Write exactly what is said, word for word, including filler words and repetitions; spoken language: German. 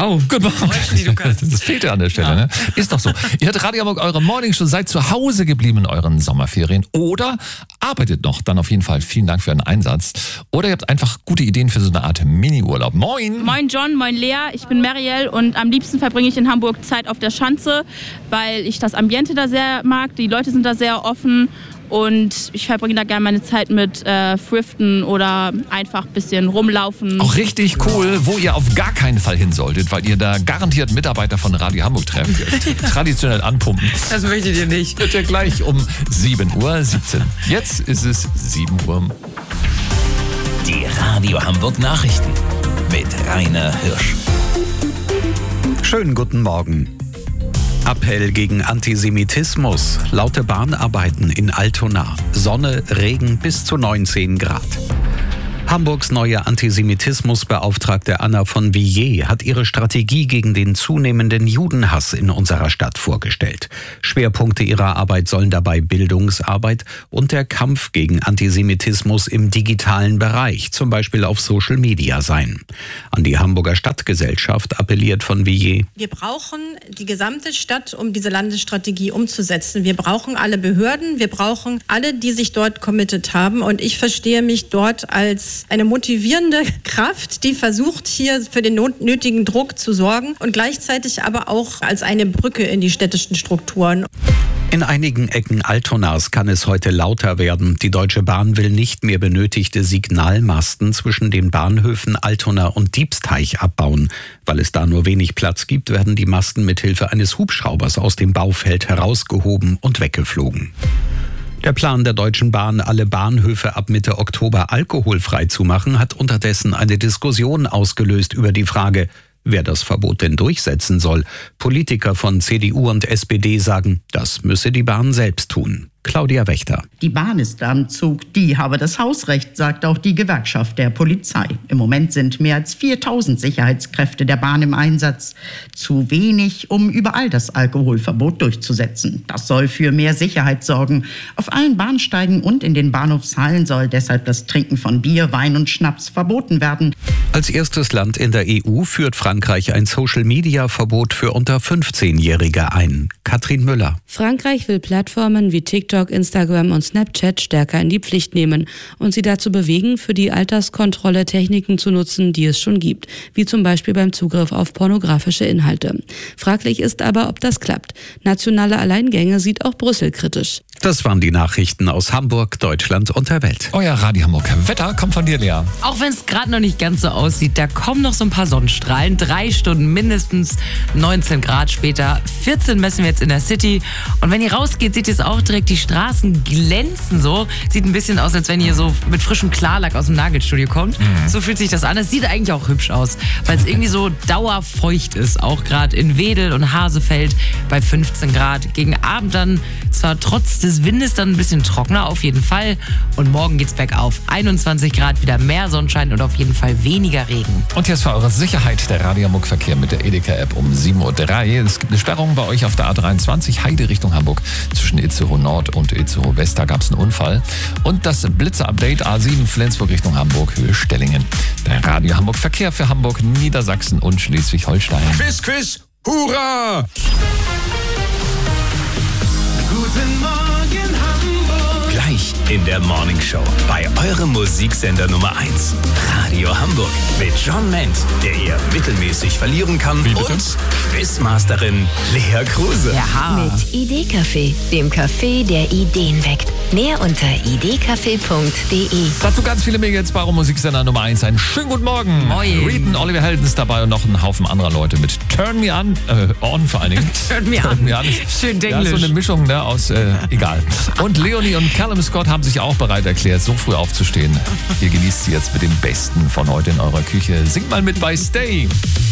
Wow. Guten Morgen. Das fehlt ja an der Stelle, ja. ne? Ist doch so. Ihr hört Radio Hamburg, eure Morningshow, seid zu Hause geblieben in euren Sommerferien oder arbeitet noch. Dann auf jeden Fall vielen Dank für euren Einsatz. Oder ihr habt einfach gute Ideen für so eine Art Mini-Urlaub. Moin! Moin John, moin Lea, ich bin Marielle und am liebsten verbringe ich in Hamburg Zeit auf der Schanze, weil ich das Ambiente da sehr mag. Die Leute sind da sehr offen. Und ich verbringe da gerne meine Zeit mit äh, Thriften oder einfach ein bisschen rumlaufen. Auch richtig cool, wo ihr auf gar keinen Fall hin solltet, weil ihr da garantiert Mitarbeiter von Radio Hamburg trefft. Traditionell anpumpen. Das möchtet ihr nicht. Wird ja gleich um sieben Uhr siebzehn. Jetzt ist es sieben Uhr. Die Radio Hamburg Nachrichten mit Rainer Hirsch. Schönen guten Morgen. Appell gegen Antisemitismus. Laute Bahnarbeiten in Altona. Sonne, Regen bis zu neunzehn Grad. Hamburgs neue Antisemitismusbeauftragte Anna von Villiers hat ihre Strategie gegen den zunehmenden Judenhass in unserer Stadt vorgestellt. Schwerpunkte ihrer Arbeit sollen dabei Bildungsarbeit und der Kampf gegen Antisemitismus im digitalen Bereich, zum Beispiel auf Social Media sein. An die Hamburger Stadtgesellschaft appelliert von Villiers: Wir brauchen die gesamte Stadt, um diese Landesstrategie umzusetzen. Wir brauchen alle Behörden, wir brauchen alle, die sich dort committed haben. Und ich verstehe mich dort als eine motivierende Kraft, die versucht, hier für den nötigen Druck zu sorgen und gleichzeitig aber auch als eine Brücke in die städtischen Strukturen. In einigen Ecken Altonas kann es heute lauter werden. Die Deutsche Bahn will nicht mehr benötigte Signalmasten zwischen den Bahnhöfen Altona und Diebsteich abbauen. Weil es da nur wenig Platz gibt, werden die Masten mithilfe eines Hubschraubers aus dem Baufeld herausgehoben und weggeflogen. Der Plan der Deutschen Bahn, alle Bahnhöfe ab Mitte Oktober alkoholfrei zu machen, hat unterdessen eine Diskussion ausgelöst über die Frage, wer das Verbot denn durchsetzen soll. Politiker von C D U und S P D sagen, das müsse die Bahn selbst tun. Claudia Wächter. Die Bahn ist am Zug, die habe das Hausrecht, sagt auch die Gewerkschaft der Polizei. Im Moment sind mehr als viertausend Sicherheitskräfte der Bahn im Einsatz. Zu wenig, um überall das Alkoholverbot durchzusetzen. Das soll für mehr Sicherheit sorgen. Auf allen Bahnsteigen und in den Bahnhofshallen soll deshalb das Trinken von Bier, Wein und Schnaps verboten werden. Als erstes Land in der E U führt Frankreich ein Social-Media-Verbot für unter fünfzehnjährige ein. Katrin Müller. Frankreich will Plattformen wie TikTok, Instagram und Snapchat stärker in die Pflicht nehmen und sie dazu bewegen, für die Alterskontrolle Techniken zu nutzen, die es schon gibt, wie zum Beispiel beim Zugriff auf pornografische Inhalte. Fraglich ist aber, ob das klappt. Nationale Alleingänge sieht auch Brüssel kritisch. Das waren die Nachrichten aus Hamburg, Deutschland und der Welt. Euer Radio Hamburg Wetter kommt von dir, Lea. Auch wenn es gerade noch nicht ganz so aussieht, da kommen noch so ein paar Sonnenstrahlen. Drei Stunden mindestens, neunzehn Grad später. vierzehn messen wir jetzt in der City. Und wenn ihr rausgeht, seht ihr es auch direkt, die Straßen glänzen so. Sieht ein bisschen aus, als wenn ihr so mit frischem Klarlack aus dem Nagelstudio kommt. Mhm. So fühlt sich das an. Es sieht eigentlich auch hübsch aus, weil es irgendwie so dauerfeucht ist. Auch gerade in Wedel und Hasefeld bei fünfzehn Grad. Gegen Abend dann zwar trotz des Windes dann ein bisschen trockener auf jeden Fall. Und morgen geht's bergauf. einundzwanzig Grad, wieder mehr Sonnenschein und auf jeden Fall weniger Regen. Und jetzt für eure Sicherheit der Radio Hamburg Verkehr mit der Edeka-App um sieben Uhr drei. Es gibt eine Sperrung bei euch auf der A dreiundzwanzig, Heide Richtung Hamburg. Zwischen Itzehoe Nord und Itzehoe West, da gab es einen Unfall. Und das Blitzer-Update A sieben Flensburg Richtung Hamburg, Höhe Stellingen. Der Radio Hamburg Verkehr für Hamburg, Niedersachsen und Schleswig-Holstein. Quiz, Quiz, hurra! Guten Morgen Hamburg. Gleich in der Morningshow bei eurem Musiksender Nummer eins. Radio Hamburg mit John Ment, der ihr mittelmäßig verlieren kann. Und Quizmasterin Lea Kruse. Ja. Mit Idee-Café, dem Café, der Ideen weckt. Mehr unter idee-café punkt de. Dazu ganz viele Mails bei eurem Musiksender Nummer eins. Einen schönen guten Morgen. Moin. Reeden, Oliver Heldens dabei und noch ein Haufen anderer Leute mit Turn Me On, äh, On vor allen Dingen. Turn Me Turn On. Me On. Schön Ja, denglisch. so eine Mischung ne, aus, äh, egal. Und Leonie und Callum Scott haben sich auch bereit erklärt, so früh aufzustehen. Ihr genießt sie jetzt mit dem Besten von heute in eurer Küche. Singt mal mit bei Stay.